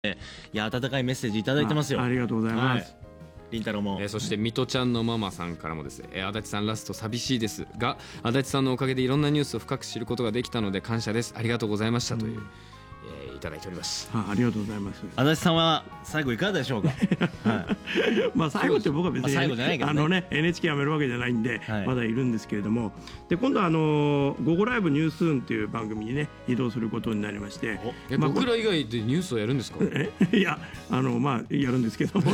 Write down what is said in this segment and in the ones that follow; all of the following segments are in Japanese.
いや温かいメッセージいただいてますよ。 ありがとうございます、 りんたろうも、 そして水戸ちゃんのママさんからもですね、足立さんラスト寂しいですが足立さんのおかげでいろんなニュースを深く知ることができたので感謝です、ありがとうございましたという、いただいております。 ありがとうございます。 足立さんは最後いかがでしょうか。 まあ最後って僕は別に、 最後じゃないけどね、 NHK 辞めるわけじゃないんで、まだいるんですけれども、で今度は午後ライブニュースーンっていう番組にね移動することになりまして、 僕ら以外でニュースをやるんですか。 いやまあやるんですけども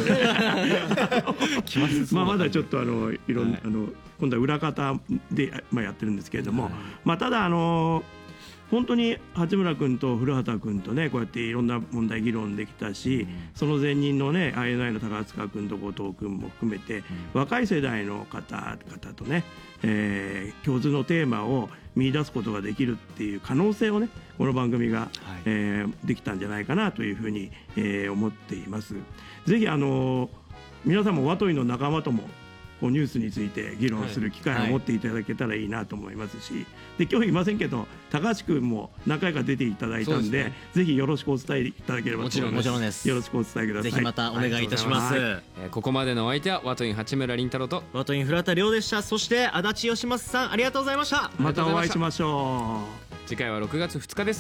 まだちょっといろんな、今度は裏方で、やってるんですけれども、ただ本当に八村君と古畑君とねこうやっていろんな問題議論できたし、その前任のね INI の高塚君と後藤君も含めて、若い世代の方とね、共通のテーマを見出すことができるっていう可能性をねこの番組が、できたんじゃないかなというふうに、思っています。ぜひ皆さんもワトイの仲間ともニュースについて議論する機会を持っていただけたらいいなと思いますし、で今日いませんけど高橋君も何回か出ていただいたんで、ぜひよろしくお伝えいただければと思います。 もちろんです。 よろしくお伝えください。 ぜひまたお願いいたします。 ここまでのお相手はワトイン八村倫太郎とワトイン古畑亮でした。そして足立義正さんありがとうございました。 またお会いしましょう。次回は6月2日です。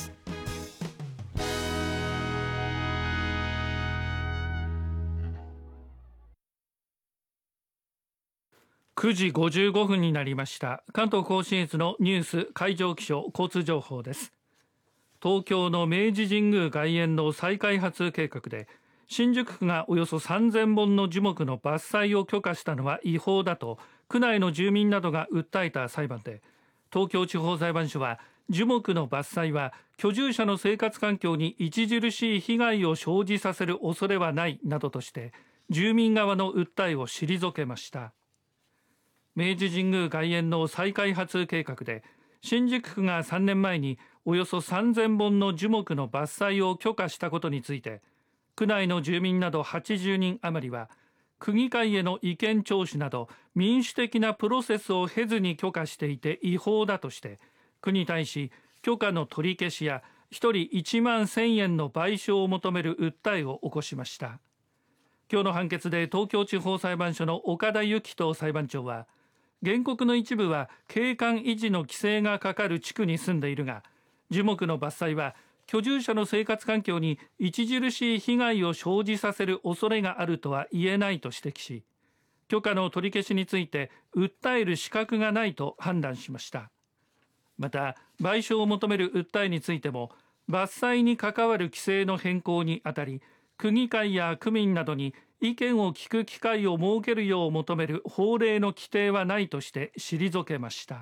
9時55分になりました。関東甲信越のニュース海上気象交通情報です。東京の明治神宮外苑の再開発計画で新宿区がおよそ3000本の樹木の伐採を許可したのは違法だと区内の住民などが訴えた裁判で、東京地方裁判所は樹木の伐採は居住者の生活環境に著しい被害を生じさせる恐れはないなどとして住民側の訴えを退けました。明治神宮外苑の再開発計画で新宿区が3年前におよそ3000本の樹木の伐採を許可したことについて、区内の住民など80人余りは区議会への意見聴取など民主的なプロセスを経ずに許可していて違法だとして区に対し許可の取り消しや1人1万1000円の賠償を求める訴えを起こしました。今日の判決で東京地方裁判所の岡田幸人裁判長は、原告の一部は景観維持の規制がかかる地区に住んでいるが、樹木の伐採は居住者の生活環境に著しい被害を生じさせる恐れがあるとは言えないと指摘し、許可の取り消しについて訴える資格がないと判断しました。また賠償を求める訴えについても、伐採に関わる規制の変更にあたり区議会や区民などに意見を聞く機会を設けるよう求める法令の規定はないとして退けました。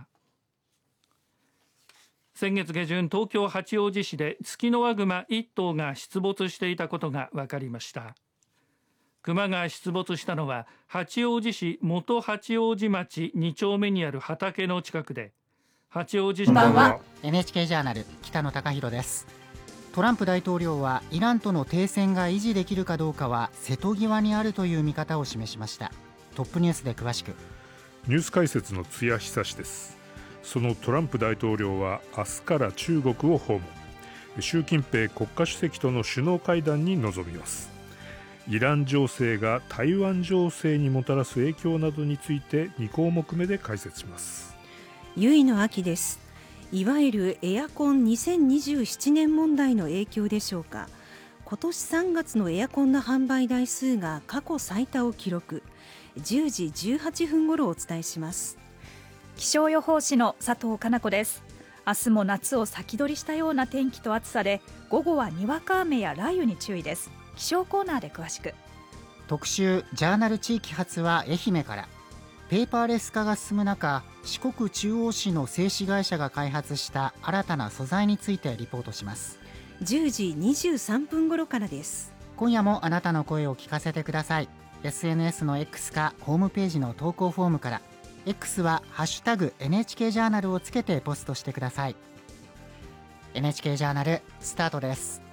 先月下旬、東京八王子市でツキノワグマ1頭が出没していたことが分かりました。クマが出没したのは八王子市元八王子町2丁目にある畑の近くで、八王子市こんばんは。 NHK ジャーナル北野貴博です。トランプ大統領はイランとの停戦が維持できるかどうかは瀬戸際にあるという見方を示しました。トップニュースで詳しく。 ニュース解説の津谷久志です。そのトランプ大統領は明日から中国を訪問。習近平国家主席との首脳会談に臨みます。イラン情勢が台湾情勢にもたらす影響などについて2項目目で解説します。 ゆいの秋です。いわゆるエアコン2027年問題の影響でしょうか。今年3月のエアコンの販売台数が過去最多を記録。10時18分ごろお伝えします。 気象予報士の佐藤かな子です。明日も夏を先取りしたような天気と暑さで、午後はにわか雨や雷雨に注意です。気象コーナーで詳しく。 特集ジャーナル地域発は愛媛から。ペーパーレス化が進む中、四国中央市の製紙会社が開発した新たな素材についてリポートします。 10時23分頃からです。 今夜もあなたの声を聞かせてください。 SNS の X かホームページの投稿フォームから。 X はハッシュタグ NHK ジャーナルをつけてポストしてください。 NHK ジャーナルスタートです。